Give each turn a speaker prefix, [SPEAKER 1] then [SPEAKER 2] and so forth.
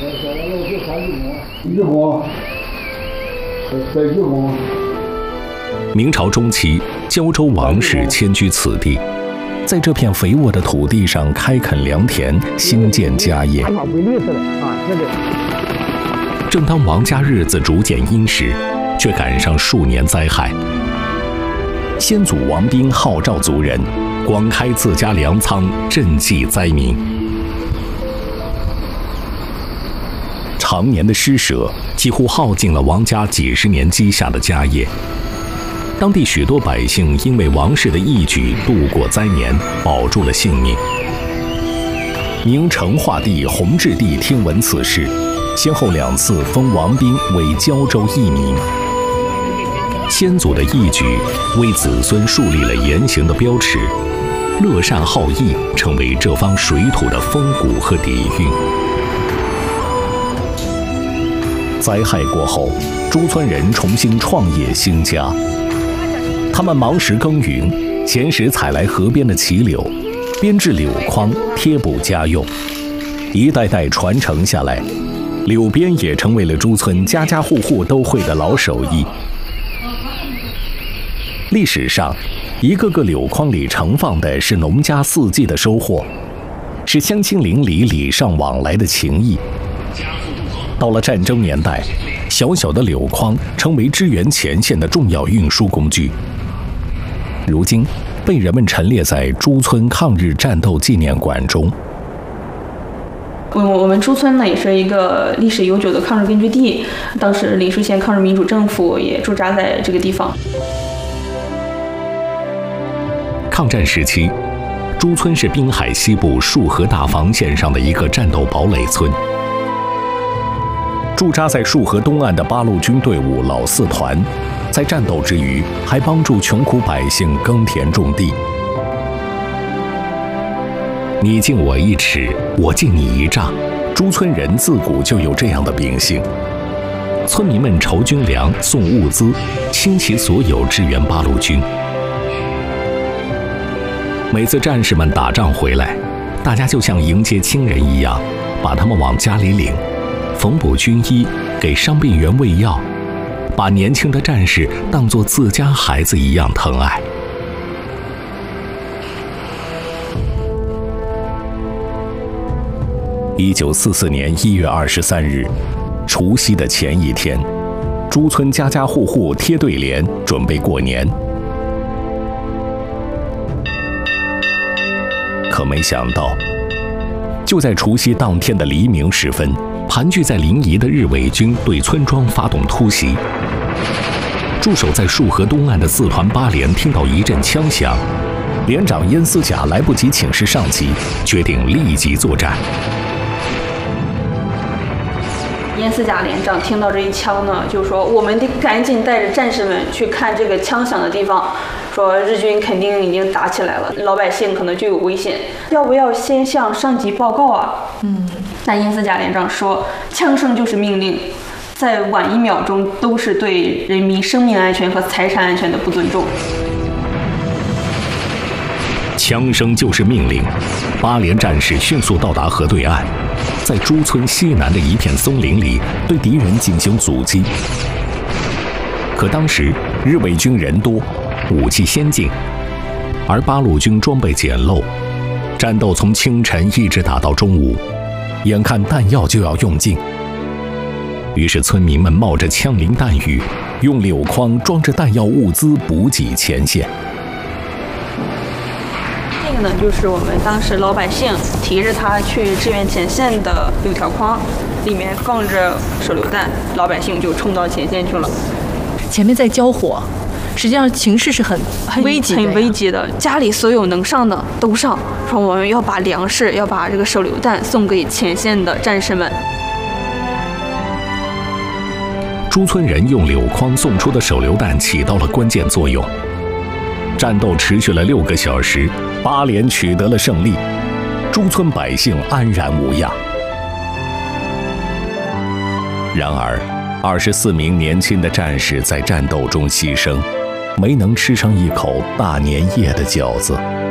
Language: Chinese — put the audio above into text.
[SPEAKER 1] 明朝中期，胶州王氏迁居此地，在这片肥沃的土地上开垦良田，兴建家业。正当王家日子逐渐殷实，却赶上数年灾害。先祖王斌号召族人，广开自家粮仓，赈济灾民。常年的施舍几乎耗尽了王家几十年积下的家业。当地许多百姓因为王氏的义举度过灾年，保住了性命。明成化帝弘治帝听闻此事，先后2次封王斌为胶州义民。先祖的义举为子孙树立了言行的标尺，乐善好义成为这方水土的风骨和底蕴。灾害过后，朱村人重新创业兴家。他们忙时耕耘，闲时采来河边的奇柳，编制柳筐贴补家用，一代代传承下来，柳编也成为了朱村家家户户都会的老手艺。历史上，一个个柳筐里盛放的是农家4季的收获，是乡亲邻里礼尚往来的情谊。到了战争年代，小小的柳筐成为支援前线的重要运输工具。如今，被人们陈列在朱村抗日战斗纪念馆中。
[SPEAKER 2] 我们朱村呢，也是一个历史悠久的抗日根据地，当时林树县抗日民主政府也驻扎在这个地方。
[SPEAKER 1] 抗战时期，朱村是滨海西部束河大防线上的一个战斗堡垒村。驻扎在束河东岸的八路军队伍老4团，在战斗之余，还帮助穷苦百姓耕田种地。你敬我1尺，我敬你1丈，朱村人自古就有这样的秉性。村民们筹军粮、送物资，倾其所有支援八路军。每次战士们打仗回来，大家就像迎接亲人一样，把他们往家里领，缝补军衣，给伤病员喂药，把年轻的战士当作自家孩子一样疼爱。1944年1月23日，除夕的前一天，朱村家家户户贴对联，准备过年。可没想到，就在除夕当天的黎明时分，盘踞在临沂的日伪军对村庄发动突袭。驻守在束河东岸的4团8连听到一阵枪响，连长燕思甲来不及请示上级，决定立即作战。
[SPEAKER 2] 燕思甲连长听到这一枪呢，就说我们得赶紧带着战士们去看这个枪响的地方，说日军肯定已经打起来了，老百姓可能就有危险，要不要先向上级报告啊？但燕思甲连长说，枪声就是命令，再晚1秒钟都是对人民生命安全和财产安全的不尊重。
[SPEAKER 1] 枪声就是命令，8连战士迅速到达河对岸，在朱村西南的一片松林里对敌人进行阻击。可当时日伪军人多，武器先进，而八路军装备简陋，战斗从清晨一直打到中午，眼看弹药就要用尽。于是村民们冒着枪林弹雨，用柳筐装着弹药物资补给前线。
[SPEAKER 2] 这个呢，就是我们当时老百姓提着它去支援前线的柳条筐，里面放着手榴弹，老百姓就冲到前线去了。
[SPEAKER 3] 前面在交火，实际上情势是很危急的，
[SPEAKER 2] 家里所有能上的都上，说我们要把粮食，要把这个手榴弹送给前线的战士们。
[SPEAKER 1] 朱村人用柳筐送出的手榴弹起到了关键作用。战斗持续了6个小时，8连取得了胜利，朱村百姓安然无恙。然而，24名年轻的战士在战斗中牺牲，没能吃上一口大年夜的饺子。